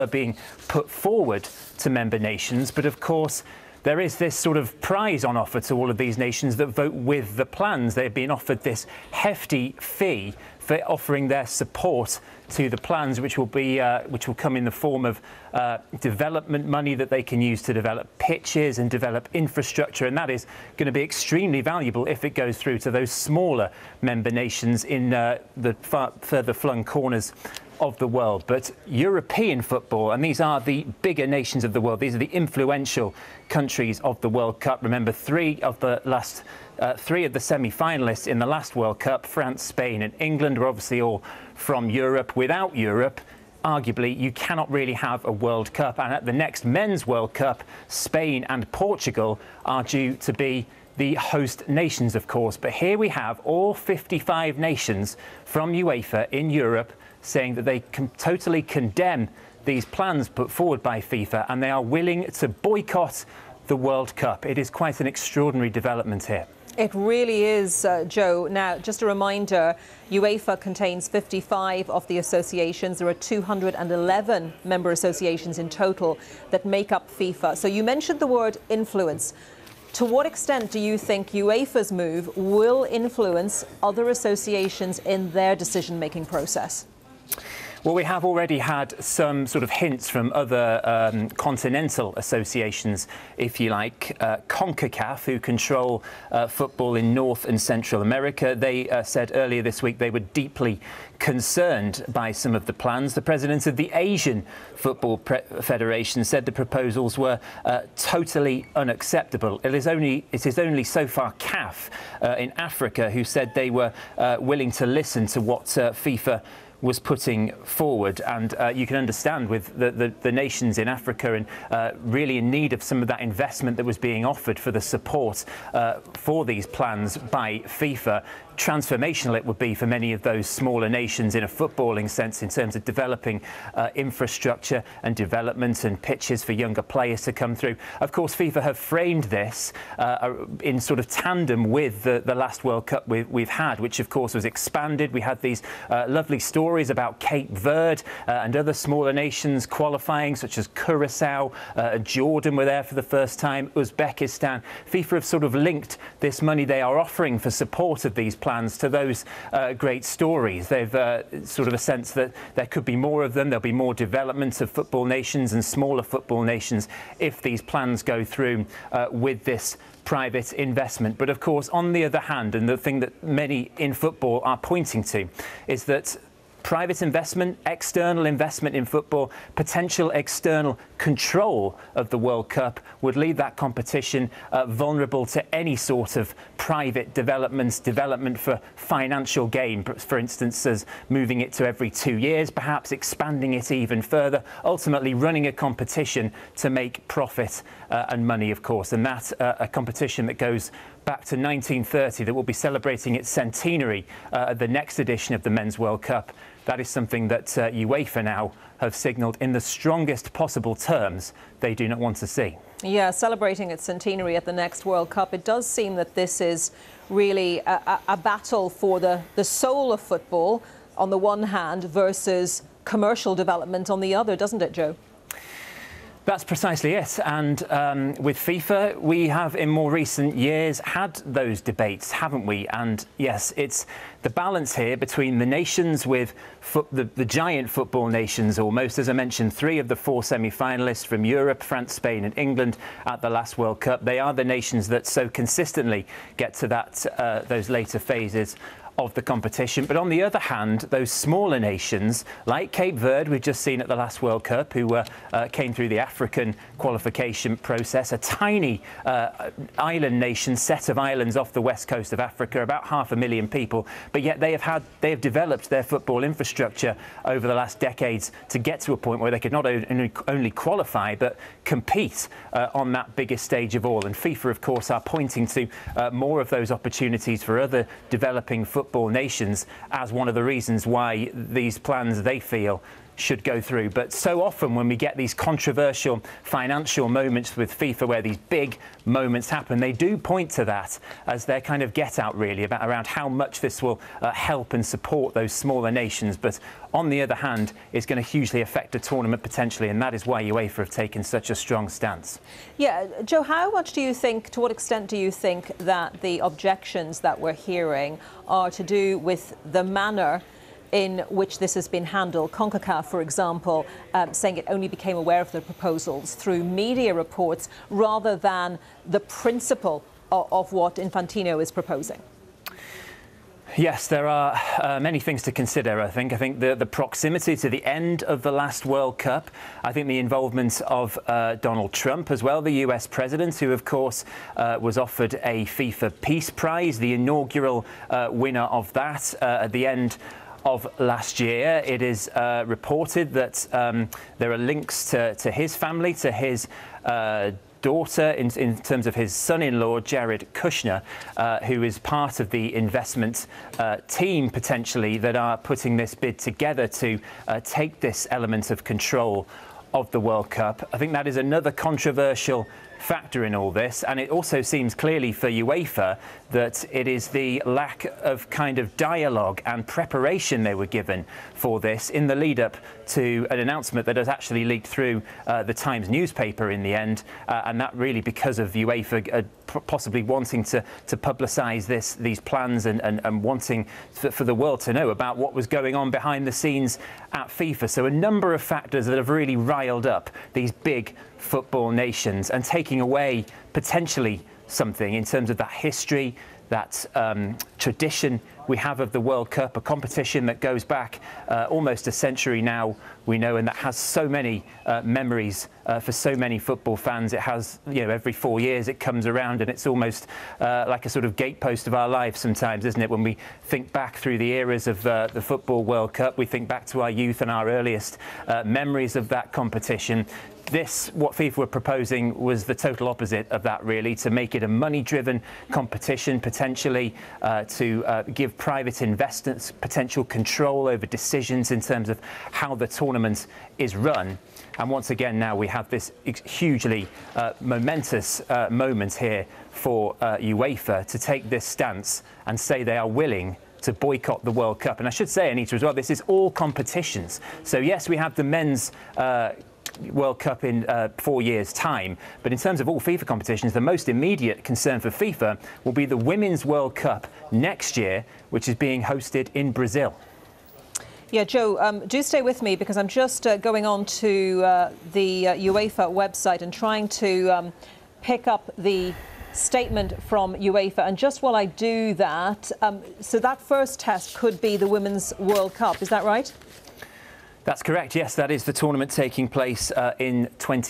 are being put forward to member nations. But of course, there is this sort of prize on offer to all of these nations that vote with the plans. They've been offered this hefty fee for offering their support to the plans, which will come in the form of development money that they can use to develop pitches and develop infrastructure, and that is going to be extremely valuable if it goes through to those smaller member nations in the further flung corners of the world. But European football, and these are the bigger nations of the world, these are the influential countries of the World Cup. Remember, three of the semi-finalists in the last World Cup, France, Spain and England, were obviously all from Europe. Without Europe, arguably, you cannot really have a World Cup. And at the next Men's World Cup, Spain and Portugal are due to be the host nations, of course. But here we have all 55 nations from UEFA in Europe saying that they can totally condemn these plans put forward by FIFA, and they are willing to boycott the World Cup. It is quite an extraordinary development here. It really is, Joe. Now, just a reminder, UEFA contains 55 of the associations. There are 211 member associations in total that make up FIFA. So you mentioned the word influence. To what extent do you think UEFA's move will influence other associations in their decision-making process? Well, we have already had some sort of hints from other continental associations, if you like. CONCACAF, who control football in North and Central America, they said earlier this week they were deeply concerned by some of the plans. The president of the Asian Football Federation said the proposals were totally unacceptable. It is only so far CAF in Africa who said they were willing to listen to what FIFA was putting forward, and you can understand with the nations in Africa and really in need of some of that investment that was being offered for the support for these plans by FIFA. Transformational it would be for many of those smaller nations in a footballing sense in terms of developing infrastructure and development and pitches for younger players to come through. Of course, FIFA have framed this in sort of tandem with the last World Cup we've had, which of course was expanded. We had these lovely stories about Cape Verde and other smaller nations qualifying, such as Curacao, Jordan were there for the first time, Uzbekistan. FIFA have sort of linked this money they are offering for support of these plans to those great stories. They've sort of a sense that there could be more of them. There'll be more development of football nations and smaller football nations if these plans go through with this private investment. But of course, on the other hand, and the thing that many in football are pointing to, is that private investment, external investment in football, potential external control of the World Cup would leave that competition vulnerable to any sort of private development for financial gain, for instance, as moving it to every 2 years, perhaps expanding it even further, ultimately running a competition to make profit and money, of course. And that's a competition that goes back to 1930, that will be celebrating its centenary at the next edition of the Men's World Cup. That is something that UEFA now have signalled in the strongest possible terms they do not want to see. Yeah, celebrating its centenary at the next World Cup. It does seem that this is really a battle for the soul of football on the one hand versus commercial development on the other, doesn't it, Joe? That's precisely it. And with FIFA, we have in more recent years had those debates, haven't we? And yes, it's the balance here between the nations with the giant football nations almost. As I mentioned, 3 of the 4 semi-finalists from Europe, France, Spain and England at the last World Cup. They are the nations that so consistently get to those later phases of the competition. But on the other hand, those smaller nations like Cape Verde, we've just seen at the last World Cup, who came through the African qualification process, a tiny island nation, set of islands off the west coast of Africa, about 500,000 people, but yet they have developed their football infrastructure over the last decades to get to a point where they could not only qualify but compete on that biggest stage of all. And FIFA, of course, are pointing to more of those opportunities for other developing football nations as one of the reasons why these plans, they feel, should go through. But so often when we get these controversial financial moments with FIFA where these big moments happen, they do point to that as their kind of get out really about around how much this will help and support those smaller nations. But on the other hand, it's going to hugely affect the tournament potentially, and that is why UEFA have taken such a strong stance. Yeah, Joe, how much do you think, to what extent do you think that the objections that we're hearing are to do with the manner in which this has been handled? CONCACAF, for example, saying it only became aware of the proposals through media reports rather than the principle of what Infantino is proposing. Yes, there are many things to consider, I think. I think the proximity to the end of the last World Cup. I think the involvement of Donald Trump as well, the US president, who, of course, was offered a FIFA Peace Prize, the inaugural winner of that at the end of last year. It is reported that there are links to his family, to his daughter in terms of his son-in-law, Jared Kushner, who is part of the investment team potentially that are putting this bid together to take this element of control of the World Cup. I think that is another controversial factor in all this, and it also seems clearly for UEFA that it is the lack of kind of dialogue and preparation they were given for this in the lead up to an announcement that has actually leaked through the Times newspaper in the end, and that really because of UEFA possibly wanting to publicise these plans and wanting for the world to know about what was going on behind the scenes at FIFA. So a number of factors that have really riled up these big football nations and taking away potentially something in terms of that history, that tradition we have of the World Cup, a competition that goes back almost a century now, we know, and that has so many memories for so many football fans. It has, you know, every 4 years it comes around, and it's almost like a sort of gatepost of our lives sometimes, isn't it? When we think back through the eras of the Football World Cup, we think back to our youth and our earliest memories of that competition. What FIFA were proposing was the total opposite of that, really, to make it a money-driven competition, potentially to give private investors potential control over decisions in terms of how the tournament is run. And once again, now we have this hugely momentous moment here for UEFA to take this stance and say they are willing to boycott the World Cup. And I should say, Anita, as well, this is all competitions. So yes, we have the men's World Cup in 4 years' time. But in terms of all FIFA competitions, the most immediate concern for FIFA will be the Women's World Cup next year, which is being hosted in Brazil. Yeah, Joe, do stay with me because I'm just going on to the UEFA website and trying to pick up the statement from UEFA. And just while I do that, so that first test could be the Women's World Cup, is that right? That's correct, yes. That is the tournament taking place in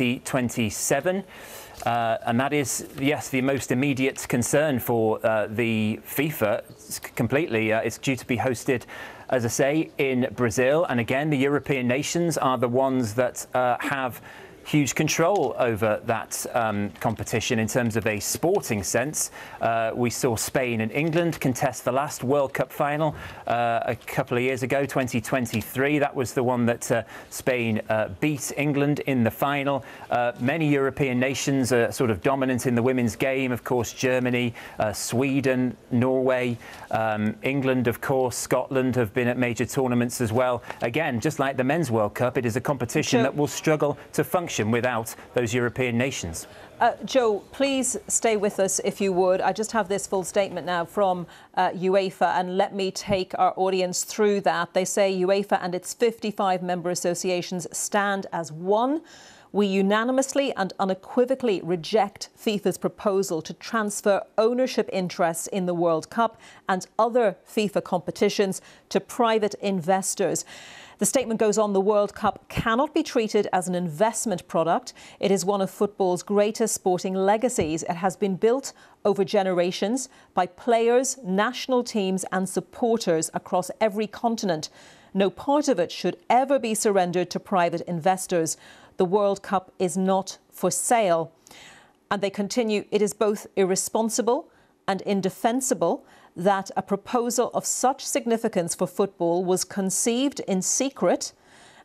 2027. And that is, yes, the most immediate concern for the FIFA completely. It's due to be hosted, as I say, in Brazil. And again, the European nations are the ones that have huge control over that competition in terms of a sporting sense. We saw Spain and England contest the last World Cup final a couple of years ago, 2023. That was the one that Spain beat England in the final. Many European nations are sort of dominant in the women's game. Of course, Germany, Sweden, Norway, England, of course, Scotland have been at major tournaments as well. Again, just like the Men's World Cup, it is a competition that will struggle to function without those European nations. Joe, please stay with us if you would. I just have this full statement now from UEFA, and let me take our audience through that. They say UEFA and its 55 member associations stand as one. We unanimously and unequivocally reject FIFA's proposal to transfer ownership interests in the World Cup and other FIFA competitions to private investors. The statement goes on, the World Cup cannot be treated as an investment product. It is one of football's greatest sporting legacies. It has been built over generations by players, national teams and supporters across every continent. No part of it should ever be surrendered to private investors. The World Cup is not for sale. And they continue, it is both irresponsible and indefensible that a proposal of such significance for football was conceived in secret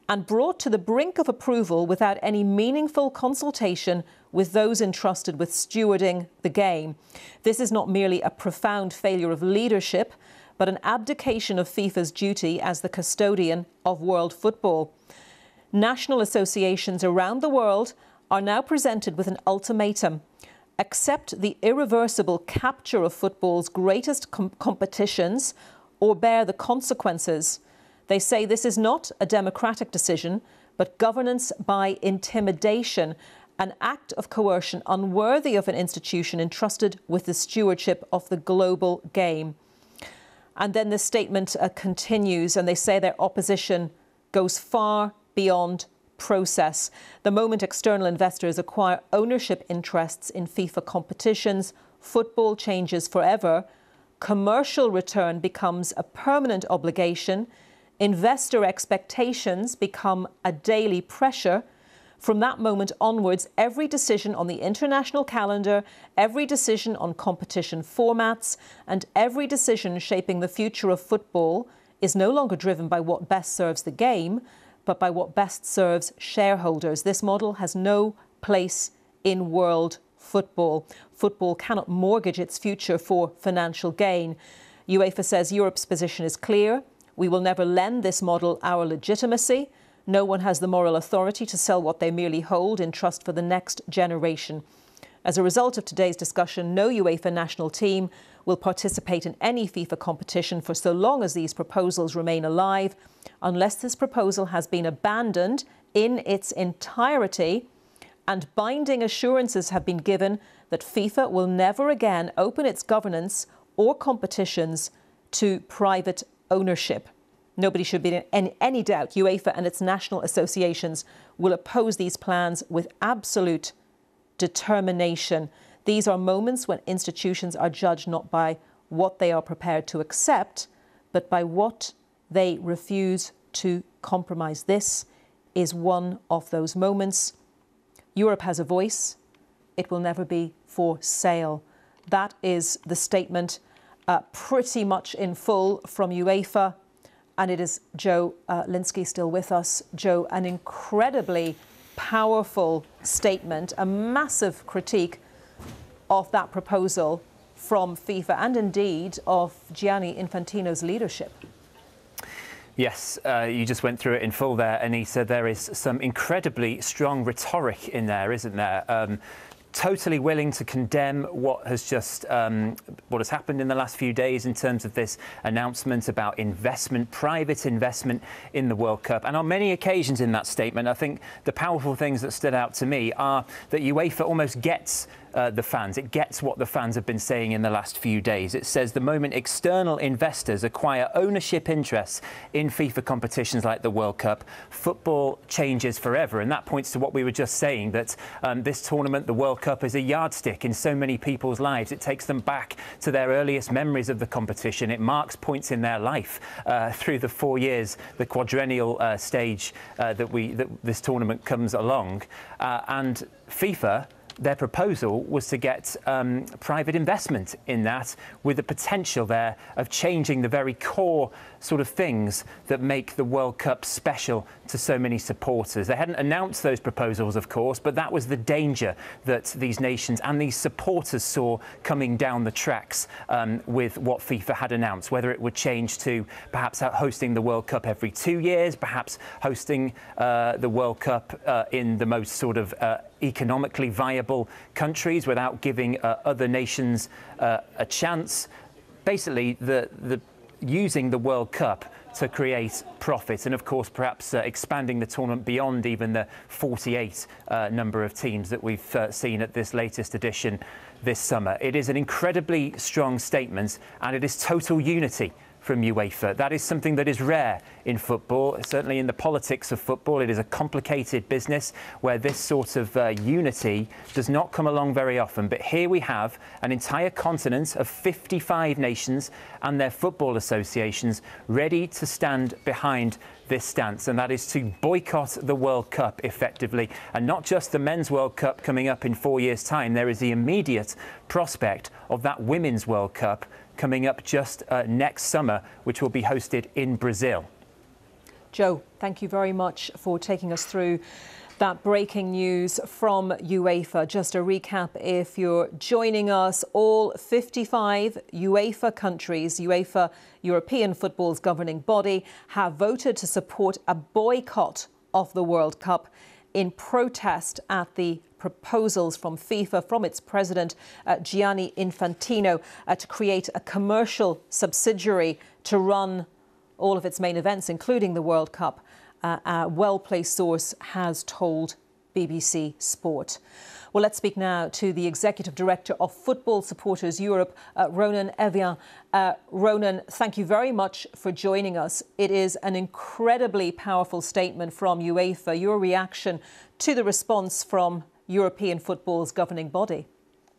and brought to the brink of approval without any meaningful consultation with those entrusted with stewarding the game. This is not merely a profound failure of leadership, but an abdication of FIFA's duty as the custodian of world football. National associations around the world are now presented with an ultimatum: accept the irreversible capture of football's greatest competitions or bear the consequences. They say this is not a democratic decision, but governance by intimidation, an act of coercion unworthy of an institution entrusted with the stewardship of the global game. And then the statement continues, and they say their opposition goes far beyond process. The moment external investors acquire ownership interests in FIFA competitions, football changes forever. Commercial return becomes a permanent obligation. Investor expectations become a daily pressure. From that moment onwards, every decision on the international calendar, every decision on competition formats, and every decision shaping the future of football is no longer driven by what best serves the game, but by what best serves shareholders. This model has no place in world football. Football cannot mortgage its future for financial gain. UEFA says Europe's position is clear. We will never lend this model our legitimacy. No one has the moral authority to sell what they merely hold in trust for the next generation. As a result of today's discussion, no UEFA national team will participate in any FIFA competition for so long as these proposals remain alive, unless this proposal has been abandoned in its entirety and binding assurances have been given that FIFA will never again open its governance or competitions to private ownership. Nobody should be in any doubt. UEFA and its national associations will oppose these plans with absolute determination. These are moments when institutions are judged not by what they are prepared to accept, but by what they refuse to compromise. This is one of those moments. Europe has a voice. It will never be for sale. That is the statement pretty much in full from UEFA. And it is Joe Linsky still with us. Joe, an incredibly powerful statement, a massive critique of that proposal from FIFA and indeed of Gianni Infantino's leadership. Yes, you just went through it in full there, Anita. There is some incredibly strong rhetoric in there, isn't there? Totally willing to condemn what has just what has happened in the last few days in terms of this announcement about investment, private investment in the World Cup. And on many occasions in that statement, I think the powerful things that stood out to me are that UEFA almost gets the fans. It gets what the fans have been saying in the last few days. It says the moment external investors acquire ownership interests in FIFA competitions like the World Cup, football changes forever. And that points to what we were just saying, that this tournament, the World Cup, is a yardstick in so many people's lives. It takes them back to their earliest memories of the competition. It marks points in their life through the 4 years, the quadrennial stage that this tournament comes along. And FIFA, their proposal was to get private investment in that, with the potential there of changing the very core sort of things that make the World Cup special to so many supporters. They hadn't announced those proposals, of course, but that was the danger that these nations and these supporters saw coming down the tracks with what FIFA had announced, whether it would change to perhaps hosting the World Cup every 2 years, perhaps hosting the World Cup in the most sort of economically viable countries without giving other nations a chance. Basically, using the World Cup to create profit, and of course perhaps expanding the tournament beyond even the 48 number of teams that we've seen at this latest edition this summer. It is an incredibly strong statement, and it is total unity from UEFA. That is something that is rare in football, certainly in the politics of football. It is a complicated business where this sort of unity does not come along very often. But here we have an entire continent of 55 nations and their football associations ready to stand behind this stance, and that is to boycott the World Cup effectively. And not just the Men's World Cup coming up in 4 years' time. There is the immediate prospect of that Women's World Cup coming up just next summer, which will be hosted in Brazil. Joe, thank you very much for taking us through that breaking news from UEFA. Just a recap, if you're joining us, all 55 UEFA countries, UEFA, European football's governing body, have voted to support a boycott of the World Cup in protest at the proposals from FIFA, from its president, Gianni Infantino, to create a commercial subsidiary to run all of its main events, including the World Cup. A well-placed source has told BBC Sport. Well, let's speak now to the Executive Director of Football Supporters Europe, Ronan Evian. Ronan, thank you very much for joining us. It is an incredibly powerful statement from UEFA. Your reaction to the response from European football's governing body?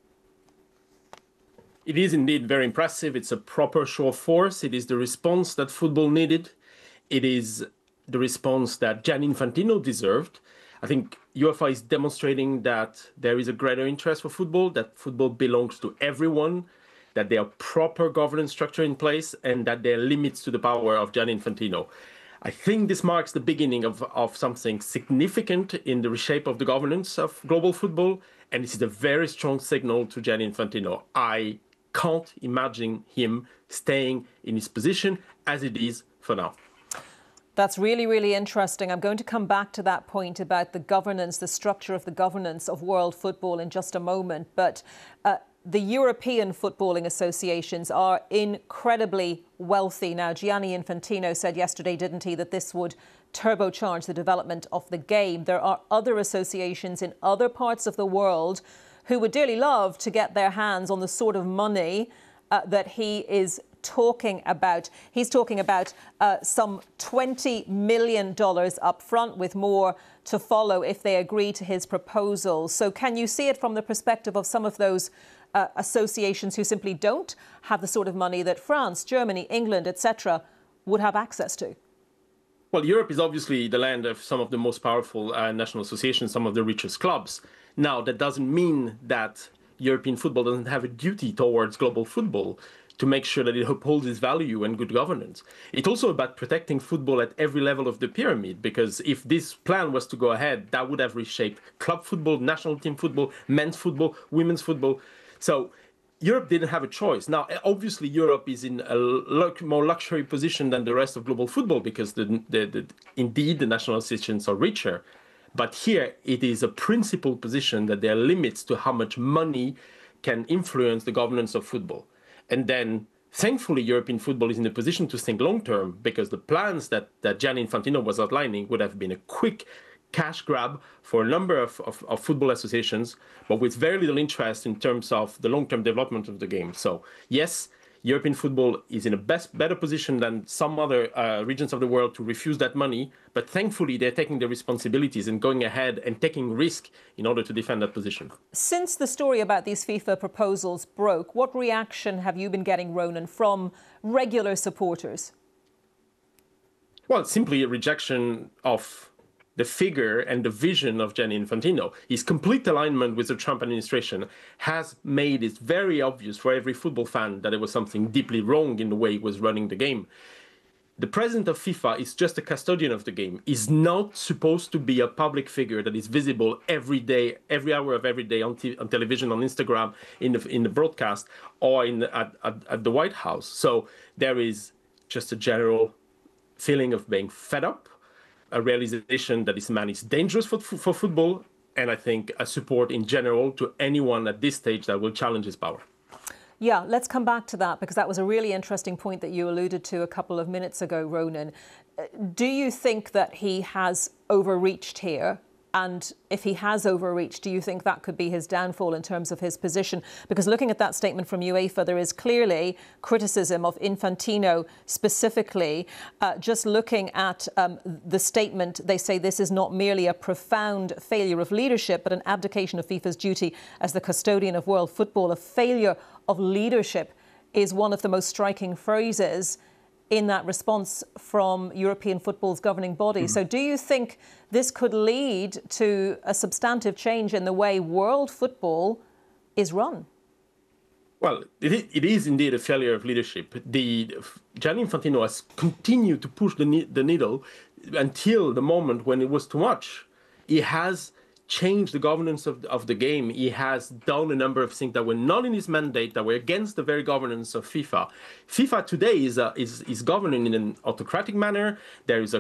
It is indeed very impressive. It's a proper show of force. It is the response that football needed. It is the response that Gianni Infantino deserved. I think UEFA is demonstrating that there is a greater interest for football, that football belongs to everyone, that there are proper governance structure in place, and that there are limits to the power of Gianni Infantino. I think this marks the beginning of something significant in the reshape of the governance of global football, and this is a very strong signal to Gianni Infantino. I can't imagine him staying in his position as it is for now. That's really, really interesting. I'm going to come back to that point about the governance, the structure of the governance of world football in just a moment. But the European footballing associations are incredibly wealthy. Now, Gianni Infantino said yesterday, didn't he, that this would turbocharge the development of the game. There are other associations in other parts of the world who would dearly love to get their hands on the sort of money that he is talking about. He's talking about some $20 million up front, with more to follow if they agree to his proposals. So can you see it from the perspective of some of those associations who simply don't have the sort of money that France, Germany, England, etc. would have access to? Well, Europe is obviously the land of some of the most powerful national associations, some of the richest clubs. Now, that doesn't mean that European football doesn't have a duty towards global football to make sure that it upholds its value and good governance. It's also about protecting football at every level of the pyramid, because if this plan was to go ahead, that would have reshaped club football, national team football, men's football, women's football. So Europe didn't have a choice. Now, obviously, Europe is in a more luxury position than the rest of global football, because indeed the national associations are richer. But here it is a principled position that there are limits to how much money can influence the governance of football. And then, thankfully, European football is in a position to think long-term, because the plans that Gianni Infantino was outlining would have been a quick cash grab for a number of football associations, but with very little interest in terms of the long-term development of the game. So, yes, European football is in a better position than some other regions of the world to refuse that money, but thankfully they're taking the responsibilities and going ahead and taking risk in order to defend that position. Since the story about these FIFA proposals broke, what reaction have you been getting, Ronan, from regular supporters? Well, simply a rejection of the figure and the vision of Gianni Infantino. His complete alignment with the Trump administration has made it very obvious for every football fan that there was something deeply wrong in the way he was running the game. The president of FIFA is just a custodian of the game. He's not supposed to be a public figure that is visible every day, every hour of every day on television, on Instagram, in the broadcast, or at the White House. So there is just a general feeling of being fed up, a realization that this man is dangerous for football, and I think a support in general to anyone at this stage that will challenge his power. Yeah, let's come back to that, because that was a really interesting point that you alluded to a couple of minutes ago, Ronan. Do you think that he has overreached here? And if he has overreached, do you think that could be his downfall in terms of his position? Because looking at that statement from UEFA, there is clearly criticism of Infantino specifically. Just looking at the statement, they say this is not merely a profound failure of leadership, but an abdication of FIFA's duty as the custodian of world football. A failure of leadership is one of the most striking phrases in that response from European football's governing body. Mm-hmm. So do you think this could lead to a substantive change in the way world football is run? Well, it is indeed a failure of leadership. Gianni Infantino has continued to push the needle until the moment when it was too much. He has changed the governance of the game. He has done a number of things that were not in his mandate, that were against the very governance of FIFA. FIFA today is governing in an autocratic manner. There is a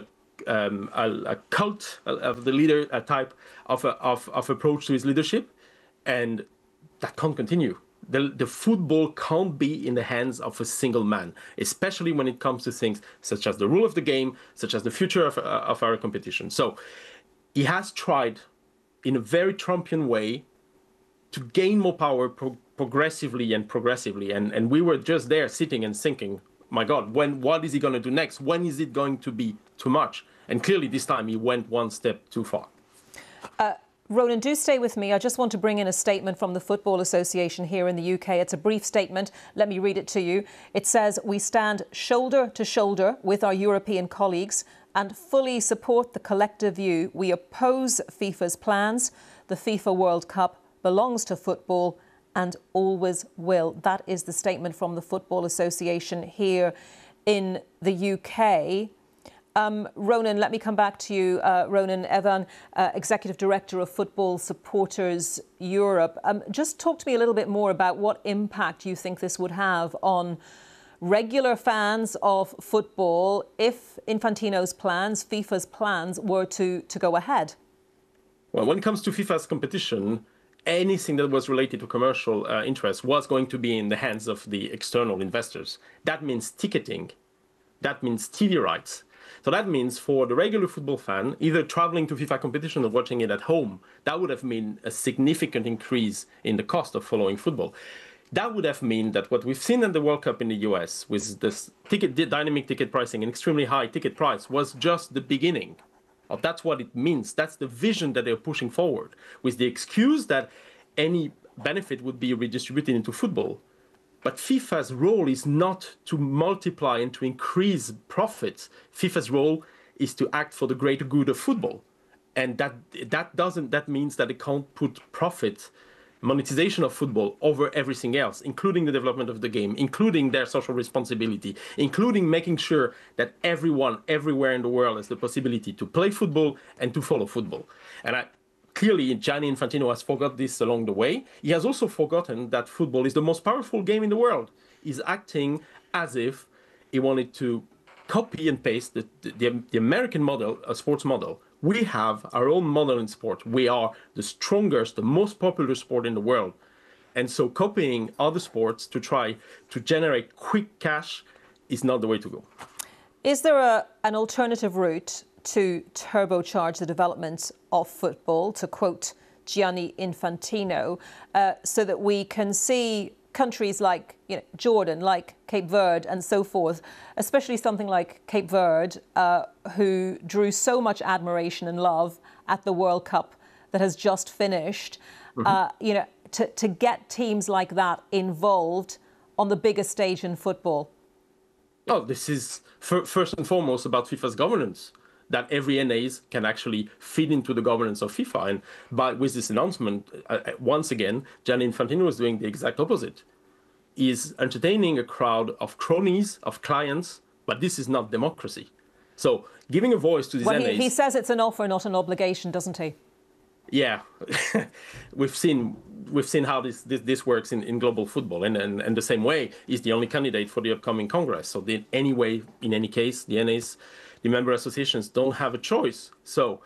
cult of the leader, a type of approach to his leadership, and that can't continue. The football can't be in the hands of a single man, especially when it comes to things such as the rule of the game, such as the future of our competition. So he has tried in a very Trumpian way to gain more power progressively. And we were just there sitting and thinking, my God, what is he going to do next? When is it going to be too much? And clearly this time he went one step too far. Ronan, do stay with me. I just want to bring in a statement from the Football Association here in the UK. It's a brief statement. Let me read it to you. It says, "We stand shoulder to shoulder with our European colleagues and fully support the collective view. We oppose FIFA's plans. The FIFA World Cup belongs to football and always will." That is the statement from the Football Association here in the UK. Ronan, let me come back to you. Ronan Evan, Executive Director of Football Supporters Europe. Just talk to me a little bit more about what impact you think this would have on regular fans of football if Infantino's plans, FIFA's plans, were to go ahead. Well, when it comes to FIFA's competition, anything that was related to commercial interest was going to be in the hands of the external investors. That means ticketing. That means TV rights. So that means for the regular football fan, either traveling to FIFA competition or watching it at home, that would have meant a significant increase in the cost of following football. That would have meant that what we've seen in the World Cup in the US with this dynamic ticket pricing and extremely high ticket price was just the beginning. That's what it means. That's the vision that they're pushing forward, with the excuse that any benefit would be redistributed into football. But FIFA's role is not to multiply and to increase profits. FIFA's role is to act for the greater good of football. And that means that it can't put profit, monetization of football over everything else, including the development of the game, including their social responsibility, including making sure that everyone, everywhere in the world has the possibility to play football and to follow football. And clearly, Gianni Infantino has forgot this along the way. He has also forgotten that football is the most powerful game in the world. He's acting as if he wanted to copy and paste the American model, a sports model. We have our own model in sport. We are the strongest, the most popular sport in the world. And so copying other sports to try to generate quick cash is not the way to go. Is there an alternative route to turbocharge the development of football, to quote Gianni Infantino, so that we can see countries like Jordan, like Cape Verde and so forth, especially something like Cape Verde, who drew so much admiration and love at the World Cup that has just finished, to get teams like that involved on the biggest stage in football? Oh, this is first and foremost about FIFA's governance, that every NAs can actually feed into the governance of FIFA. And with this announcement, once again, Gianni Infantino is doing the exact opposite. He's entertaining a crowd of cronies, of clients, but this is not democracy. So giving a voice to these NAs... He says it's an offer, not an obligation, doesn't he? Yeah. We've seen how this works in global football. And the same way, he's the only candidate for the upcoming Congress. So in any case, the NAs... the member associations don't have a choice. So,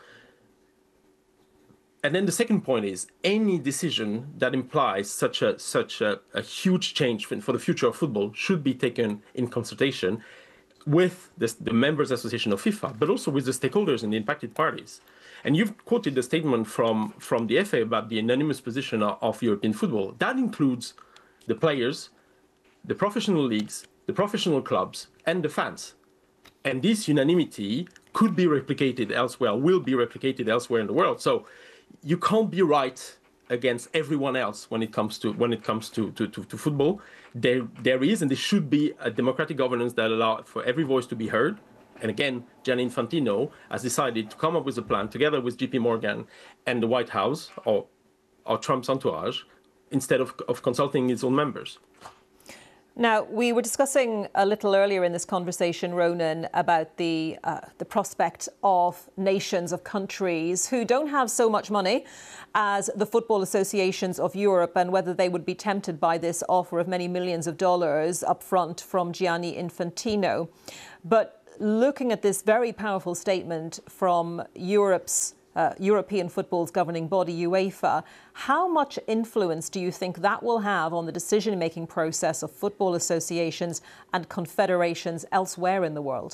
and then the second point is any decision that implies such a huge change for the future of football should be taken in consultation with the members association of FIFA, but also with the stakeholders and the impacted parties. And you've quoted the statement from the FA about the unanimous position of European football. That includes the players, the professional leagues, the professional clubs, and the fans. And this unanimity could be replicated elsewhere, will be replicated elsewhere in the world. So you can't be right against everyone else when it comes to football. There is and there should be a democratic governance that allows for every voice to be heard. And again, Gianni Infantino has decided to come up with a plan together with JP Morgan and the White House or Trump's entourage instead of consulting his own members. Now, we were discussing a little earlier in this conversation, Ronan, about the prospect of nations, of countries who don't have so much money as the football associations of Europe, and whether they would be tempted by this offer of many millions of dollars up front from Gianni Infantino. But looking at this very powerful statement from European football's governing body, UEFA, how much influence do you think that will have on the decision-making process of football associations and confederations elsewhere in the world?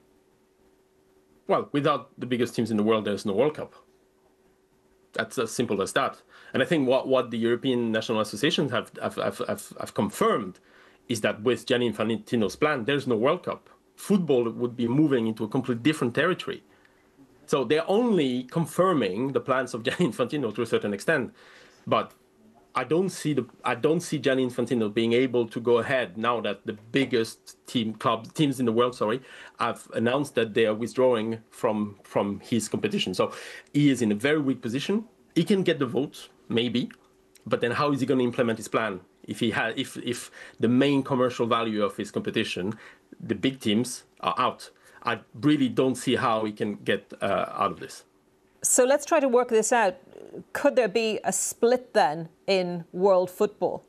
Well, without the biggest teams in the world, there's no World Cup. That's as simple as that. And I think what the European national associations have confirmed is that with Gianni Infantino's plan, there's no World Cup. Football would be moving into a completely different territory. So they're only confirming the plans of Gianni Infantino to a certain extent, but I don't see Gianni Infantino being able to go ahead now that the biggest teams in the world, have announced that they are withdrawing from his competition. So he is in a very weak position. He can get the vote, maybe, but then how is he going to implement his plan if the main commercial value of his competition, the big teams, are out? I really don't see how he can get out of this. So let's try to work this out. Could there be a split then in world football?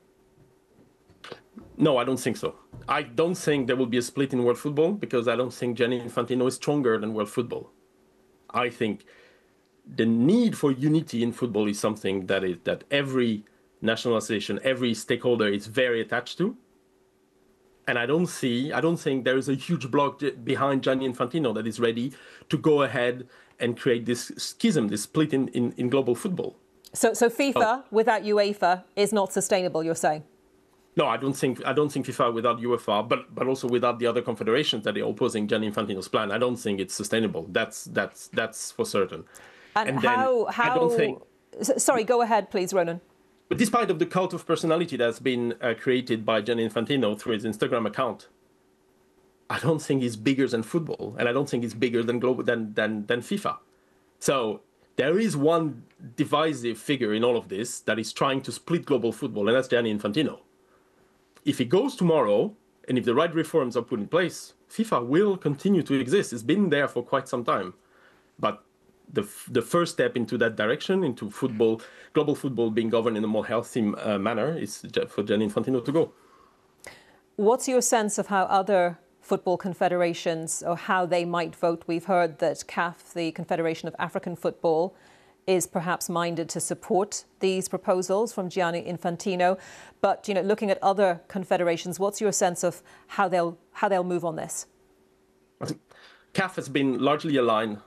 No, I don't think so. I don't think there will be a split in world football because I don't think Gianni Infantino is stronger than world football. I think the need for unity in football is something that every national association, every stakeholder is very attached to. And I don't think there is a huge block behind Gianni Infantino that is ready to go ahead and create this schism, this split in global football. So FIFA without UEFA is not sustainable, you're saying? No, I don't think FIFA without UEFA, but also without the other confederations that are opposing Gianni Infantino's plan, I don't think it's sustainable. That's for certain. And how? I don't think. Sorry, go ahead, please, Ronan. But despite of the cult of personality that's been created by Gianni Infantino through his Instagram account, I don't think he's bigger than football, and I don't think he's bigger than FIFA. So there is one divisive figure in all of this that is trying to split global football, and that's Gianni Infantino. If he goes tomorrow, and if the right reforms are put in place, FIFA will continue to exist. It's been there for quite some time, but the first step into that direction, into football, global football being governed in a more healthy manner, is for Gianni Infantino to go. What's your sense of how other football confederations, or how they might vote? We've heard that CAF, the Confederation of African Football, is perhaps minded to support these proposals from Gianni Infantino. But looking at other confederations, what's your sense of how they'll move on this? I think CAF has been largely aligned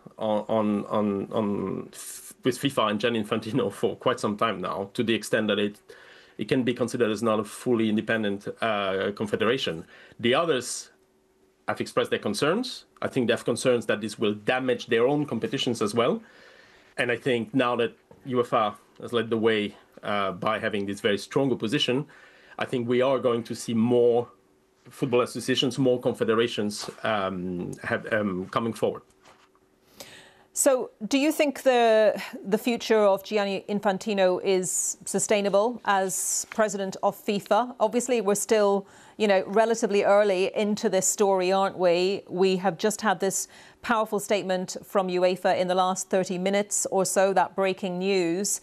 with FIFA and Gianni Infantino for quite some time now, to the extent that it can be considered as not a fully independent confederation. The others have expressed their concerns. I think they have concerns that this will damage their own competitions as well. And I think now that UEFA has led the way by having this very strong opposition, I think we are going to see more football associations, more confederations coming forward. So do you think the future of Gianni Infantino is sustainable as president of FIFA? Obviously, we're still, relatively early into this story, aren't we? We have just had this powerful statement from UEFA in the last 30 minutes or so, that breaking news.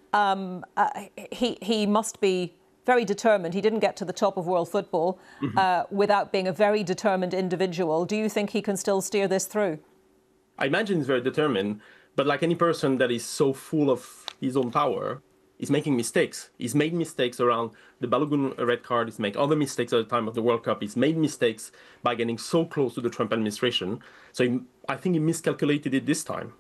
He must be very determined. He didn't get to the top of world football without being a very determined individual. Do you think he can still steer this through? I imagine he's very determined, but like any person that is so full of his own power, he's making mistakes. He's made mistakes around the Balogun red card. He's made other mistakes at the time of the World Cup. He's made mistakes by getting so close to the Trump administration. So I think he miscalculated it this time.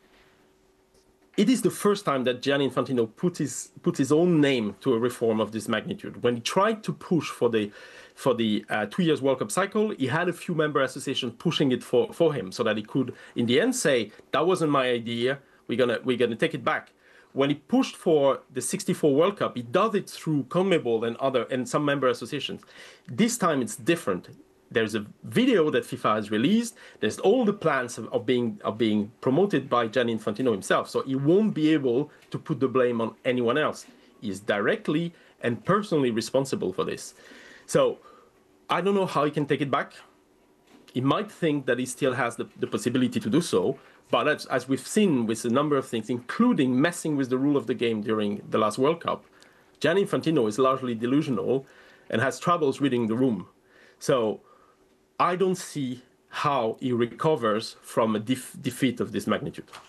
It is the first time that Gianni Infantino put his own name to a reform of this magnitude. When he tried to push for the 2 years World Cup cycle, he had a few member associations pushing it for him, so that he could, in the end, say that wasn't my idea. We're gonna take it back. When he pushed for the '64 World Cup, he does it through CONMEBOL and some member associations. This time it's different. There's a video that FIFA has released. There's all the plans of being promoted by Gianni Infantino himself. So he won't be able to put the blame on anyone else. He's directly and personally responsible for this. So I don't know how he can take it back. He might think that he still has the possibility to do so, but as we've seen with a number of things, including messing with the rule of the game during the last World Cup, Gianni Infantino is largely delusional and has troubles reading the room. So I don't see how he recovers from a defeat of this magnitude.